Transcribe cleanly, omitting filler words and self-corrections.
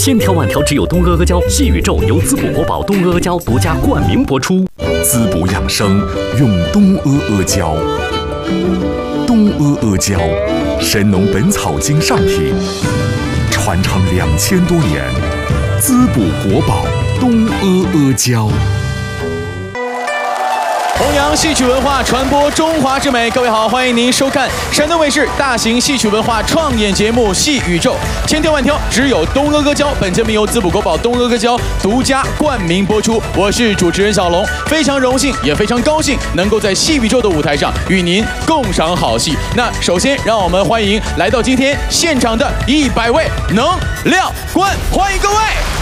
千条万条只有东阿阿胶，细宇宙由滋补国宝东阿阿胶独家冠名播出。 滋补养生用东阿阿胶，东阿阿胶，神农本草经上品，传承2000多年，滋补国宝东阿阿胶。 弘扬戏曲文化，传播中华之美。各位好，欢迎您收看山东卫视大型戏曲文化创演节目《戏宇宙》，千挑万挑，只有东阿阿胶。本节目由滋补国宝东阿阿胶独家冠名播出。我是主持人小龙，非常荣幸，也非常高兴能够在戏宇宙的舞台上与您共赏好戏。那首先，让我们欢迎来到今天现场的100位能量官，欢迎各位！